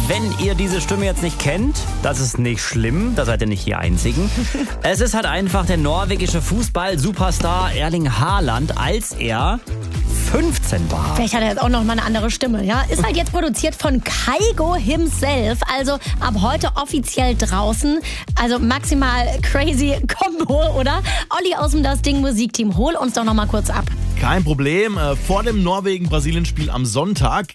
Wenn ihr diese Stimme jetzt nicht kennt, das ist nicht schlimm, da seid ihr nicht die Einzigen. Es ist halt einfach der norwegische Fußball-Superstar Erling Haaland, als er 15 war. Vielleicht hat er jetzt auch noch mal eine andere Stimme, ja? Ist halt jetzt produziert von Kygo himself, also ab heute offiziell draußen. Also maximal crazy Combo, oder? Olli aus dem Das Ding Musikteam, hol uns doch noch mal kurz ab. Kein Problem. Vor dem Norwegen-Brasilien-Spiel am Sonntag